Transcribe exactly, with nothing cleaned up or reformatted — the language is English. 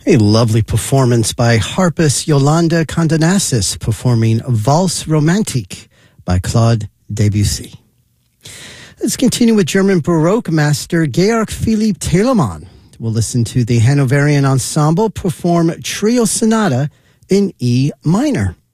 A lovely performance by harpist Yolanda Condonassis performing Valse Romantique by Claude Debussy. Let's continue with German Baroque master Georg Philipp Telemann. We'll listen to the Hanoverian Ensemble perform Trio Sonata in E minor.